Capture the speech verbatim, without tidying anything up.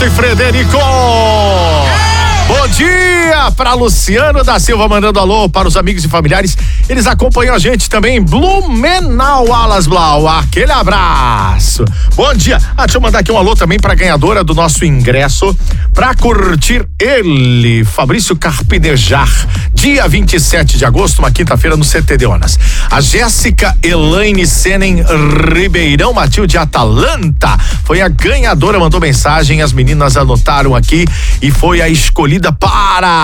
Frederico! Bom dia para Luciano da Silva mandando alô para os amigos e familiares. Eles acompanham a gente também em Blumenau, Alas Blau. Aquele abraço. Bom dia. Ah, deixa eu mandar aqui um alô também para a ganhadora do nosso ingresso para curtir ele, Fabrício Carpinejar, dia vinte e sete de agosto, uma quinta-feira no C T de Onas. A Jéssica Elaine Senen Ribeirão Matilde Atalanta foi a ganhadora, mandou mensagem, as meninas anotaram aqui e foi a escolhida para